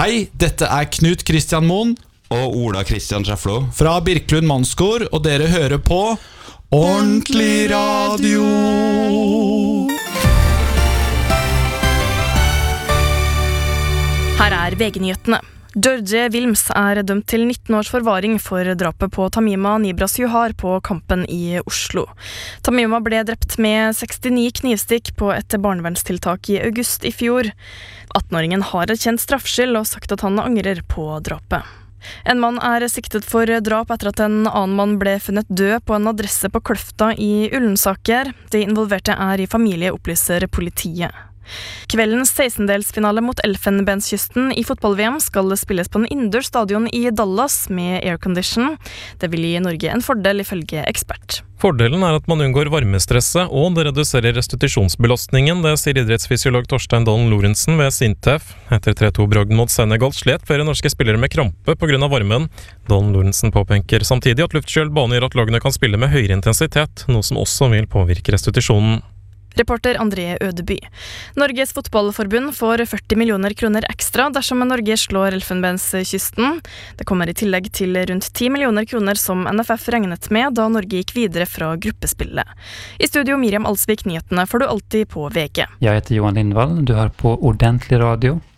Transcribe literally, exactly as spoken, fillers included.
Hei, dette er Knut Kristian Moen og Ola Kristian Schäfflo fra Birkelund Mannskor, og dere hører på Ordentlig Radio. Her er V G-nyhetene. George Wilms er dømt til nitten års forvaring for drapet på Tamima Nibras Juhar på Kampen i Oslo. Tamima ble drept med sekstini knivstikk på et barnevernstiltak i august i fjor. atten-åringen har erkjent straffskyld og sagt at han angrer på drapet. En mann er siktet for drap etter at en annen mann ble funnet død på en adresse på Kløfta i Ullensaker. De involverte er i familie, opplyser politiet. Kveldens sekstendelsfinale mot Elfenbenskysten i fotball-V M skal spilles på en innendørs stadion i Dallas med aircondition. Det vil gi Norge en fordel ifølge ekspert. Fordelen er at man unngår varmestresset, og det reduserer restitusjonsbelastningen, det sier idrettsfysiolog Torstein Dalen Lorentzen ved Sintef. Etter tre to-bragden mot Senegal slet flere norske spillere med krampe på grunn av varmen. Dalen Lorentzen påpeker samtidig at luftkjølt bane gjør at lagene kan spille med høyere intensitet, noe som også vil påvirke restitusjonen. Reporter André Ødeby. Norges fotballforbund får førti millioner kroner ekstra dersom Norge slår Elfenbenskysten. Det kommer i tillegg til rundt ti millioner kroner som N F F regnet med da Norge gikk videre fra gruppespillet. I studio Miriam Alsvik, nyhetene får du alltid på V G. Jeg heter Johan Lindvall, du har på Ordentlig Radio.